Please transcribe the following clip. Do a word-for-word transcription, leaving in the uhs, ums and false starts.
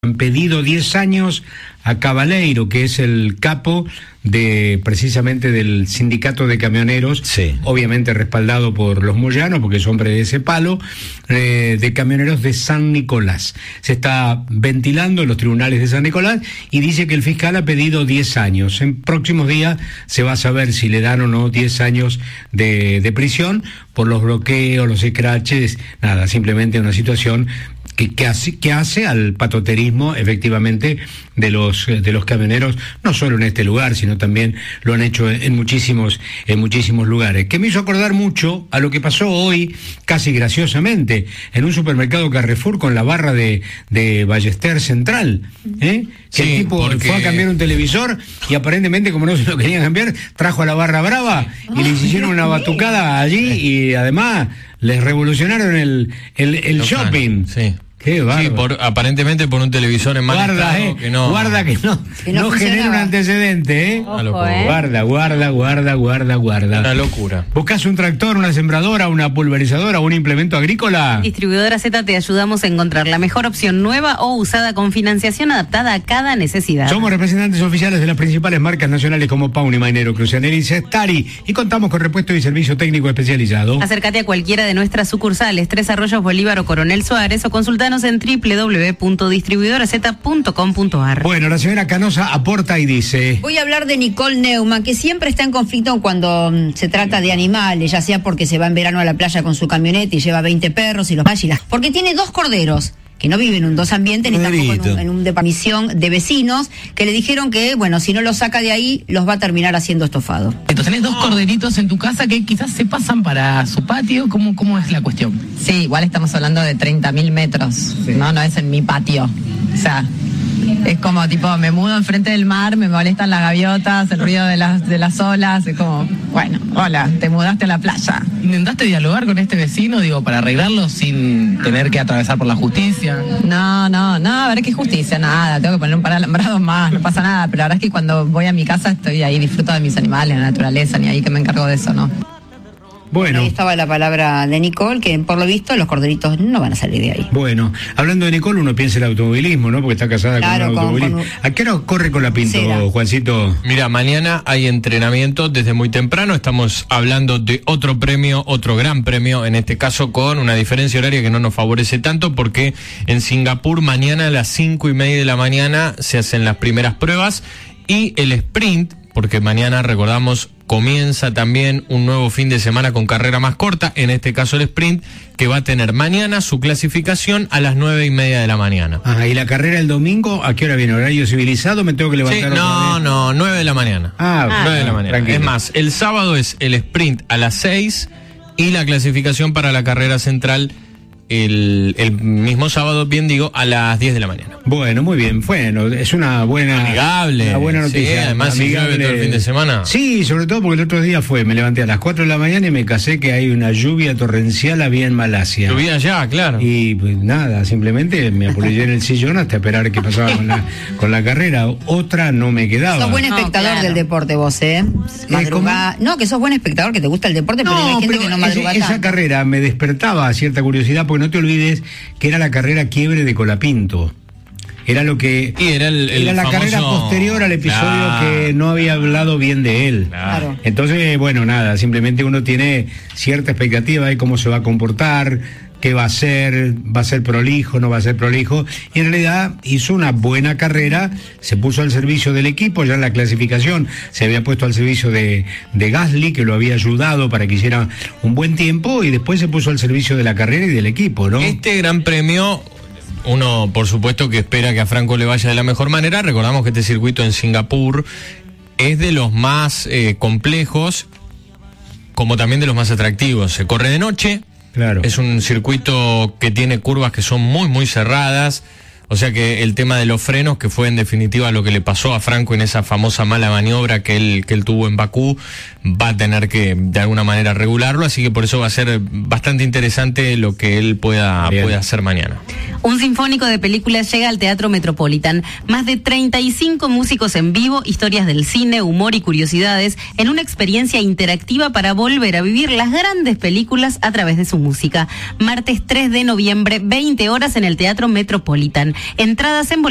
Han pedido diez años a Cabaleiro, que es el capo de precisamente del sindicato de camioneros, sí. obviamente respaldado por los moyanos, porque es hombre de ese palo, eh, de camioneros de San Nicolás. Se está ventilando en los tribunales de San Nicolás y dice que el fiscal ha pedido diez años. En próximos días se va a saber si le dan o no diez años de, de prisión por los bloqueos, los escraches, nada, simplemente una situación que, que, hace, que hace al patoterismo efectivamente de los de los camioneros, no solo en este lugar, sino también lo han hecho en, en muchísimos en muchísimos lugares, que me hizo acordar mucho a lo que pasó hoy, casi graciosamente, en un supermercado Carrefour con la barra de, de Ballester Central, ¿eh? Que sí, el tipo porque... fue a cambiar un televisor y aparentemente, como no se lo querían cambiar, trajo a la barra brava y les hicieron una batucada allí y además les revolucionaron el, el, el shopping. Sí. Qué bárbaro. Sí, por, aparentemente por un televisor en mal guarda, estado eh, que no... guarda que no, que no, no genera un antecedente, ¿eh? Ojo, ¿eh? Guarda, guarda, guarda, guarda, guarda. Una locura. ¿Buscas un tractor, una sembradora, una pulverizadora, un implemento agrícola? Distribuidora Z, te ayudamos a encontrar la mejor opción nueva o usada con financiación adaptada a cada necesidad. Somos representantes oficiales de las principales marcas nacionales como Pauni, Mainero, Crucianeri y Cestari y contamos con repuesto y servicio técnico especializado. Acércate a cualquiera de nuestras sucursales, Tres Arroyos, Bolívar o Coronel Suárez, o consultanos en doble u doble u doble u punto distribuidora z punto com punto a r. Bueno, la señora Canosa aporta y dice... Voy a hablar de Nicole Neumann, que siempre está en conflicto cuando um, se trata de animales, ya sea porque se va en verano a la playa con su camioneta y lleva veinte perros y los ágilas, porque tiene dos corderos que no viven en dos ambientes, ni tampoco en un, en un de misión de vecinos, que le dijeron que, bueno, si no los saca de ahí, los va a terminar haciendo estofado. Entonces tenés dos corderitos en tu casa que quizás se pasan para su patio. ¿Cómo, cómo es la cuestión? Sí, igual estamos hablando de treinta mil metros, sí. no, no es en mi patio. O sea, es como tipo, me mudo enfrente del mar, me molestan las gaviotas, el ruido de las, de las olas, es como, bueno, hola, te mudaste a la playa. ¿Intentaste dialogar con este vecino, digo, para arreglarlo sin tener que atravesar por la justicia? No, no, no, a ver qué justicia, nada, tengo que poner un par de alambrados más, no pasa nada, pero la verdad es que cuando voy a mi casa estoy ahí, disfruto de mis animales, la naturaleza, ni ahí que me encargo de eso, ¿no? Bueno. Ahí estaba la palabra de Nicole, que por lo visto los corderitos no van a salir de ahí. Bueno, hablando de Nicole, uno piensa en el automovilismo, ¿no? Porque está casada claro, con un automovilismo. Con, con... ¿A qué hora corre con la Pinto, Será. Juancito? Mira, mañana hay entrenamiento desde muy temprano. Estamos hablando de otro premio, otro gran premio, en este caso con una diferencia horaria que no nos favorece tanto, porque en Singapur mañana a las cinco y media de la mañana se hacen las primeras pruebas y el sprint, porque mañana, recordamos, comienza también un nuevo fin de semana con carrera más corta, en este caso el sprint, que va a tener mañana su clasificación a las nueve y media de la mañana. Ah, ¿y la carrera el domingo? ¿A qué hora viene? ¿Horario civilizado? ¿Me tengo que levantar? Sí, no, no, nueve de la mañana. Ah, ah nueve de la mañana. Tranquilo. Es más, el sábado es el sprint a las seis y la clasificación para la carrera central El, el mismo sábado, bien digo, a las diez de la mañana. Bueno, muy bien, bueno, es una buena... Amigable. Una buena noticia. Sí, además amigable. Si llueve todo el fin de semana. Sí, sobre todo porque el otro día fue, me levanté a las cuatro de la mañana y me casé que hay una lluvia torrencial había en Malasia. Lluvia ya, claro. Y pues nada, simplemente me apoyé en el sillón hasta esperar qué pasaba con la, con la carrera. Otra no me quedaba. Sos buen espectador no, claro. del deporte vos, ¿eh? Madrugá... No, que sos buen espectador, que te gusta el deporte, pero no, hay gente pero que no madruga esa tanto. carrera me despertaba cierta curiosidad, porque no te olvides que era la carrera quiebre de Colapinto. Era lo que y era, el, el era la famoso... carrera posterior al episodio claro. que no había hablado bien de él. Claro. Entonces, bueno, nada, simplemente uno tiene cierta expectativa de cómo se va a comportar, qué va a ser, va a ser prolijo, no va a ser prolijo, y en realidad hizo una buena carrera, se puso al servicio del equipo, ya en la clasificación se había puesto al servicio de, de Gasly, que lo había ayudado para que hiciera un buen tiempo, y después se puso al servicio de la carrera y del equipo, ¿no? Este gran premio, uno por supuesto que espera que a Franco le vaya de la mejor manera. Recordamos que este circuito en Singapur es de los más eh, complejos, como también de los más atractivos. Se corre de noche. Claro. Es un circuito que tiene curvas que son muy, muy cerradas. O sea que el tema de los frenos, que fue en definitiva lo que le pasó a Franco en esa famosa mala maniobra que él, que él tuvo en Bakú, va a tener que de alguna manera regularlo. Así que por eso va a ser bastante interesante lo que él pueda, pueda hacer mañana. Un sinfónico de películas llega al Teatro Metropolitan. Más de treinta y cinco músicos en vivo, historias del cine, humor y curiosidades, en una experiencia interactiva para volver a vivir las grandes películas a través de su música. Martes tres de noviembre, veinte horas en el Teatro Metropolitan. Entradas en